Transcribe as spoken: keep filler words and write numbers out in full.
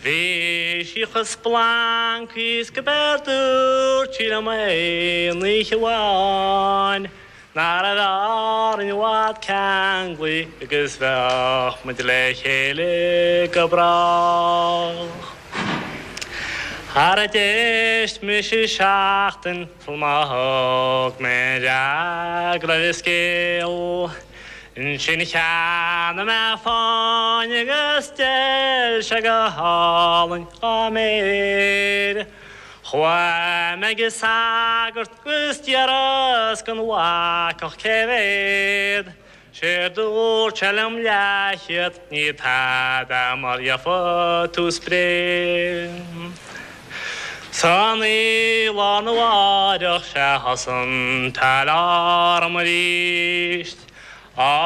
Vish ich blank is geberdur chilame nichwan Naradar in wat kangli gus wel met lechele gebrach Haratest mische schachten volmacht met jagreskeel In Shinichan ma fon gestel shagahalen amer Khwa megesagert gust yaras kan wakach keved Sherdur chalem lachet nit hada mar yafa tu spre Sani lan warach shahasan talar marisht